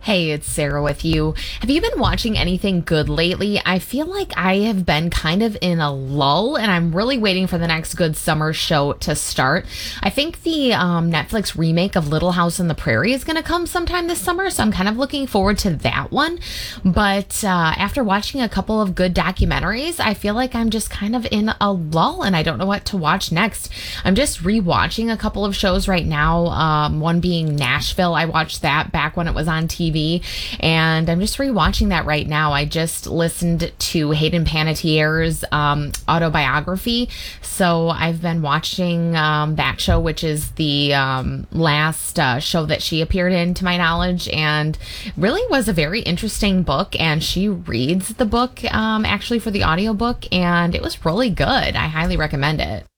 Hey, it's Sarah with you. Have you been watching anything good lately? I feel like I have been kind of in a lull and I'm really waiting for the next good summer show to start. I think the Netflix remake of Little House on the Prairie is going to come sometime this summer, so I'm kind of looking forward to that one. But after watching a couple of good documentaries, I feel like I'm just kind of in a lull and I don't know what to watch next. I'm just rewatching a couple of shows right now, one being Nashville. I watched that back when it was on TV, and I'm just rewatching that right now. I just listened to Hayden Panettiere's autobiography, so I've been watching that show, which is the last show that she appeared in, to my knowledge, and really was a very interesting book, and she reads the book actually for the audiobook, and it was really good. I highly recommend it.